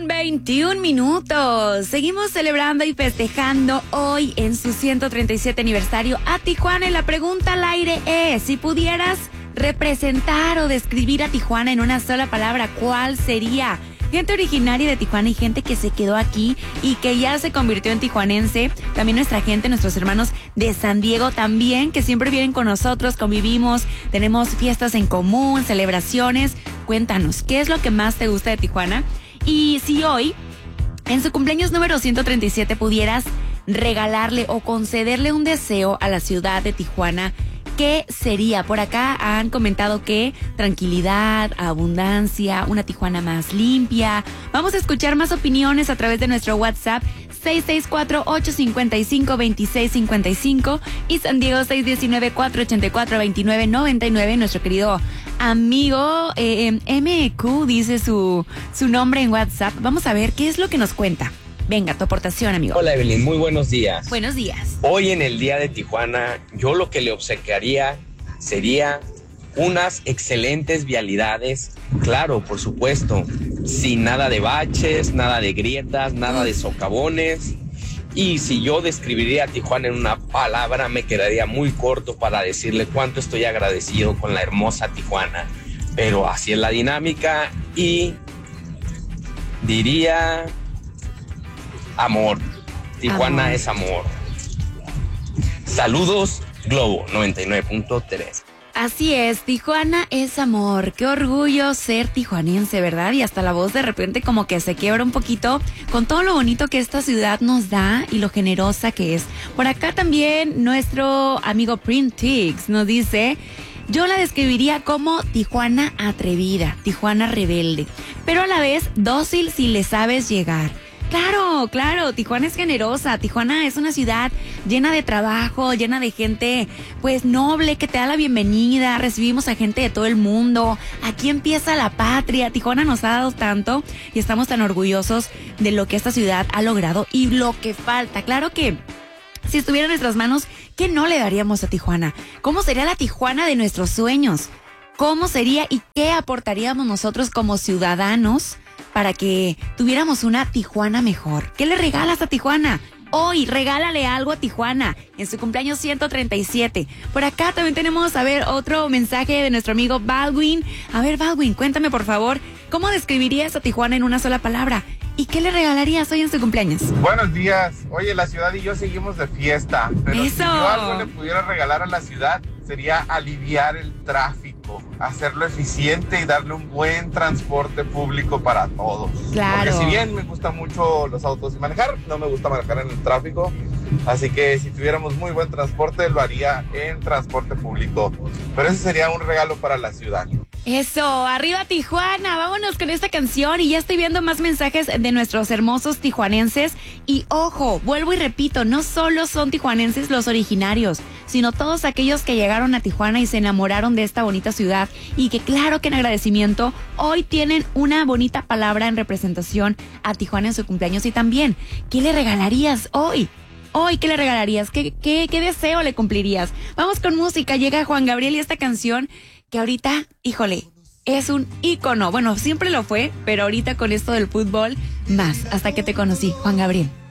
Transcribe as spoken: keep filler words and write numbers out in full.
con veintiún minutos. Seguimos celebrando y festejando hoy en su ciento treinta y siete aniversario a Tijuana. Y la pregunta al aire es, si pudieras representar o describir a Tijuana en una sola palabra, ¿cuál sería? Gente originaria de Tijuana y gente que se quedó aquí y que ya se convirtió en tijuanense. También nuestra gente, nuestros hermanos de San Diego también, que siempre vienen con nosotros, convivimos, tenemos fiestas en común, celebraciones. Cuéntanos, ¿qué es lo que más te gusta de Tijuana? Y si hoy, en su cumpleaños número ciento treinta y siete, pudieras regalarle o concederle un deseo a la ciudad de Tijuana, ¿qué sería? Por acá han comentado que tranquilidad, abundancia, una Tijuana más limpia. Vamos a escuchar más opiniones a través de nuestro WhatsApp seis seis cuatro, ocho cinco cinco, dos seis cinco cinco y San Diego seis uno nueve, cuatro ocho cuatro, dos nueve nueve nueve. Nuestro querido amigo eh, M Q dice su, su nombre en WhatsApp. Vamos a ver qué es lo que nos cuenta. Venga, tu aportación, amigo. Hola, Evelyn, muy buenos días. Buenos días. Hoy en el Día de Tijuana, yo lo que le obsequiaría sería unas excelentes vialidades, claro, por supuesto, sin nada de baches, nada de grietas, nada de socavones. Y si yo describiría a Tijuana en una palabra, me quedaría muy corto para decirle cuánto estoy agradecido con la hermosa Tijuana. Pero así es la dinámica y diría amor. Tijuana amor. Es amor. Saludos, Globo noventa y nueve punto tres. Así es, Tijuana es amor. Qué orgullo ser tijuanense, ¿verdad? Y hasta la voz de repente como que se quiebra un poquito con todo lo bonito que esta ciudad nos da y lo generosa que es. Por acá también nuestro amigo Printix nos dice: yo la describiría como Tijuana atrevida, Tijuana rebelde, pero a la vez dócil si le sabes llegar. Claro, claro, Tijuana es generosa, Tijuana es una ciudad llena de trabajo, llena de gente pues noble que te da la bienvenida, recibimos a gente de todo el mundo, aquí empieza la patria, Tijuana nos ha dado tanto y estamos tan orgullosos de lo que esta ciudad ha logrado y lo que falta. Claro que si estuviera en nuestras manos, ¿qué no le daríamos a Tijuana? ¿Cómo sería la Tijuana de nuestros sueños? ¿Cómo sería y qué aportaríamos nosotros como ciudadanos para que tuviéramos una Tijuana mejor? ¿Qué le regalas a Tijuana? Hoy, regálale algo a Tijuana en su cumpleaños ciento treinta y siete. Por acá también tenemos, a ver, otro mensaje de nuestro amigo Baldwin. A ver, Baldwin, cuéntame por favor, ¿cómo describirías a Tijuana en una sola palabra? ¿Y qué le regalarías hoy en su cumpleaños? Buenos días. Oye, la ciudad y yo seguimos de fiesta. Pero ¡eso! Si yo algo le pudiera regalar a la ciudad, sería aliviar el tráfico, hacerlo eficiente y darle un buen transporte público para todos. Claro. Porque si bien me gustan mucho los autos y manejar, no me gusta manejar en el tráfico. Así que si tuviéramos muy buen transporte, lo haría en transporte público. Pero ese sería un regalo para la ciudad. Eso, arriba Tijuana, vámonos con esta canción y ya estoy viendo más mensajes de nuestros hermosos tijuanenses y ojo, vuelvo y repito, no solo son tijuanenses los originarios, sino todos aquellos que llegaron a Tijuana y se enamoraron de esta bonita ciudad y que claro que en agradecimiento hoy tienen una bonita palabra en representación a Tijuana en su cumpleaños. Y también, ¿qué le regalarías hoy? Hoy, ¿qué le regalarías? ¿Qué, qué, qué deseo le cumplirías? Vamos con música, llega Juan Gabriel y esta canción que ahorita, híjole, es un ícono. Bueno, siempre lo fue, pero ahorita con esto del fútbol, más, hasta que te conocí, Juan Gabriel.